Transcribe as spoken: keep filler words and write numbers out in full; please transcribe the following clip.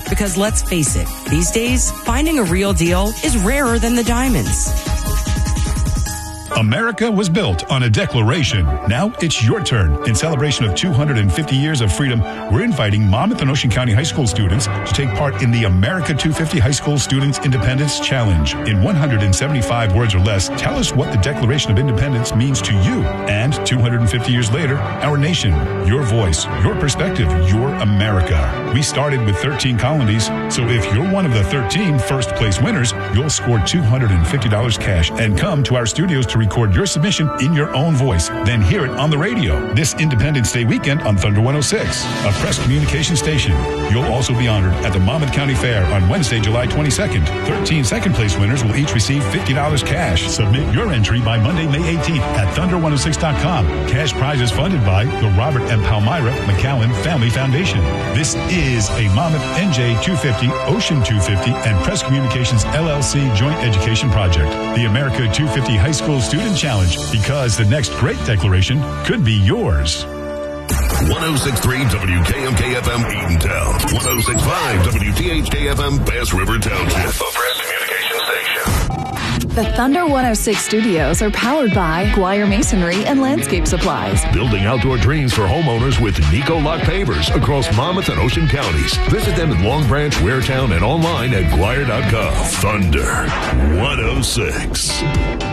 Because let's face it, these days, finding a real deal is rarer than the diamonds. America was built on a declaration. Now it's your turn. In celebration of two hundred fifty years of freedom, we're inviting Monmouth and Ocean County High School students to take part in the America two fifty High School Students Independence Challenge. In one hundred seventy-five words or less, tell us what the Declaration of Independence means to you. And two hundred fifty years later, our nation, your voice, your perspective, your America. We started with thirteen colonies, so if you're one of the thirteen first place winners, you'll score two hundred fifty dollars cash and come to our studios to record your submission in your own voice, then hear it on the radio. This Independence Day weekend on Thunder one oh six, a press communication station. You'll also be honored at the Monmouth County Fair on Wednesday, July twenty-second. thirteen second place winners will each receive fifty dollars cash. Submit your entry by Monday, May eighteenth at thunder one oh six dot com. Cash prizes funded by the Robert and Palmyra McAllen Family Foundation. This is a Monmouth N J two fifty, Ocean two fifty, and Press Communications L L C joint education project. The America two fifty High School Student Challenge, because the next great declaration could be yours. one oh six point three W K M K F M Eatontown. one oh six point five W T H K F M Bass River Township. A press communication station. The Thunder one oh six studios are powered by Guire Masonry and Landscape Supplies. Building outdoor dreams for homeowners with Nico Lock Pavers across Monmouth and Ocean counties. Visit them in Long Branch, Waretown, and online at Guire dot com. Thunder one oh six.